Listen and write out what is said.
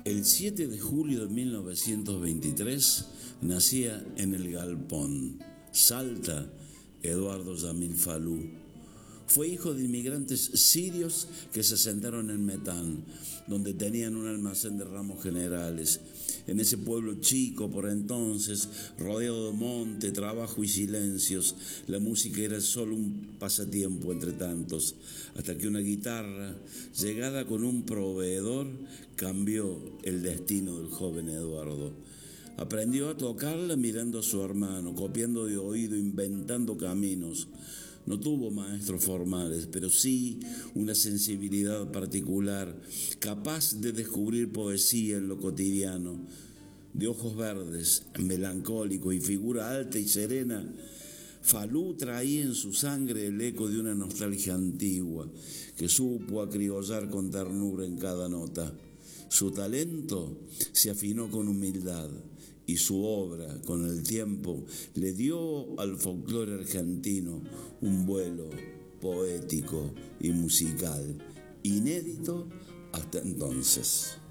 El 7 de julio de 1923 nacía en El Galpón, Salta, Eduardo Yamil Falú. Fue hijo de inmigrantes sirios que se asentaron en Metán, donde tenían un almacén de ramos generales. En ese pueblo chico por entonces, rodeado de monte, trabajo y silencios, la música era solo un pasatiempo entre tantos, hasta que una guitarra, llegada con un proveedor, cambió el destino del joven Eduardo. Aprendió a tocarla mirando a su hermano, copiando de oído, inventando caminos. No tuvo maestros formales, pero sí una sensibilidad particular, capaz de descubrir poesía en lo cotidiano. De ojos verdes, melancólico y figura alta y serena, Falú traía en su sangre el eco de una nostalgia antigua, que supo acriollar con ternura en cada nota. Su talento se afinó con humildad, y su obra, con el tiempo, le dio al folclore argentino un vuelo poético y musical, inédito hasta entonces.